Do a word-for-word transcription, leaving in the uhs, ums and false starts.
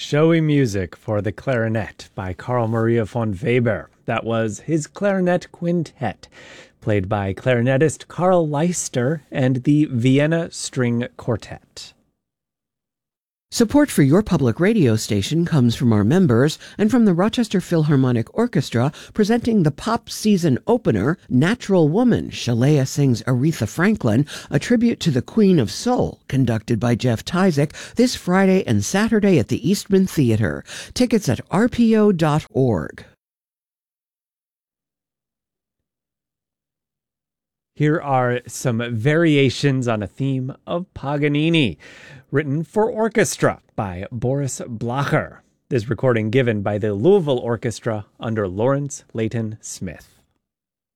Showy music for the clarinet by Carl Maria von Weber. That was his clarinet quintet, played by clarinetist Karl Leister and the Vienna String Quartet. Support for your public radio station comes from our members and from the Rochester Philharmonic Orchestra, presenting the pop season opener, Natural Woman. Shalea sings Aretha Franklin, a tribute to the Queen of Soul, conducted by Jeff Tyzik, this Friday and Saturday at the Eastman Theater. Tickets at r p o dot org. Here are some variations on a theme of Paganini, written for orchestra by Boris Blacher. This recording given by the Louisville Orchestra under Lawrence Layton Smith.